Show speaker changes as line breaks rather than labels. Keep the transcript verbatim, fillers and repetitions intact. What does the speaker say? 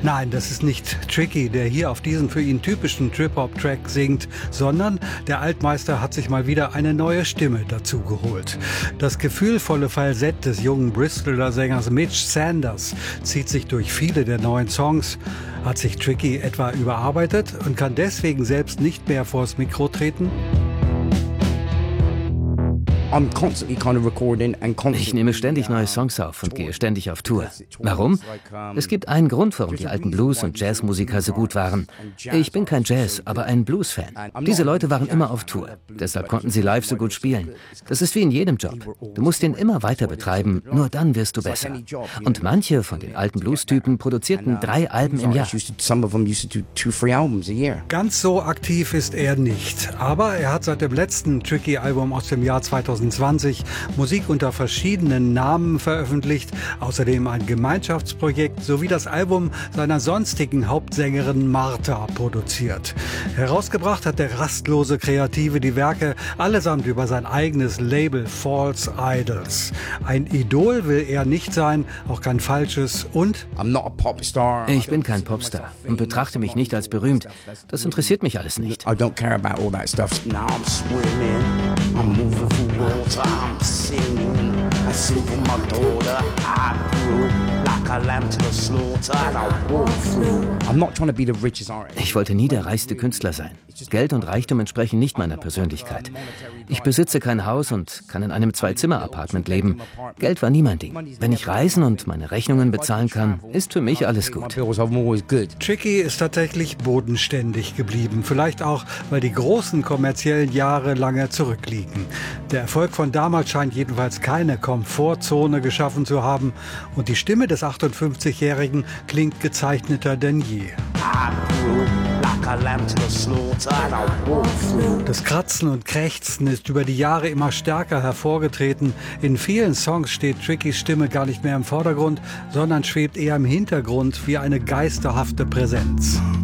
Nein, das ist nicht Tricky, der hier auf diesen für ihn typischen Trip-Hop-Track singt, sondern der Altmeister hat sich mal wieder eine neue Stimme dazu geholt. Das gefühlvolle Falsett des jungen Bristoler Sängers Mitch Sanders zieht sich durch viele der neuen Songs. Hat sich Tricky etwa überarbeitet und kann deswegen selbst nicht mehr vors Mikro treten?
Ich nehme ständig neue Songs auf und gehe ständig auf Tour. Warum? Es gibt einen Grund, warum die alten Blues- und Jazzmusiker so gut waren. Ich bin kein Jazz, aber ein Blues-Fan. Diese Leute waren immer auf Tour. Deshalb konnten sie live so gut spielen. Das ist wie in jedem Job. Du musst ihn immer weiter betreiben, nur dann wirst du besser. Und manche von den alten Blues-Typen produzierten drei Alben im Jahr.
Ganz so aktiv ist er nicht. Aber er hat seit dem letzten Tricky-Album aus dem Jahr zweitausendzwanzig Musik unter verschiedenen Namen veröffentlicht, außerdem ein Gemeinschaftsprojekt sowie das Album seiner sonstigen Hauptsängerin Martha produziert. Herausgebracht hat der rastlose Kreative die Werke allesamt über sein eigenes Label False Idols. Ein Idol will er nicht sein, auch kein falsches und
Ich bin kein Popstar und betrachte mich nicht als berühmt. Das interessiert mich alles nicht.
I'm singing, I sing for my daughter. I grew like a lamb to the slaughter. And I walk through. I'm not trying to be the richest artist.
Ich wollte nie der reichste Künstler sein. Geld und Reichtum entsprechen nicht meiner Persönlichkeit. Ich besitze kein Haus und kann in einem Zwei-Zimmer-Apartment leben. Geld war nie mein Ding. Wenn ich reisen und meine Rechnungen bezahlen kann, ist für mich alles gut.
Tricky ist tatsächlich bodenständig geblieben. Vielleicht auch, weil die großen kommerziellen Jahre lange zurückliegen. Der Erfolg von damals scheint jedenfalls keine Komfortzone geschaffen zu haben. Und die Stimme des achtundfünfzigjährigen klingt gezeichneter denn je. Das Kratzen und Krächzen ist über die Jahre immer stärker hervorgetreten. In vielen Songs steht Trickys Stimme gar nicht mehr im Vordergrund, sondern schwebt eher im Hintergrund wie eine geisterhafte Präsenz.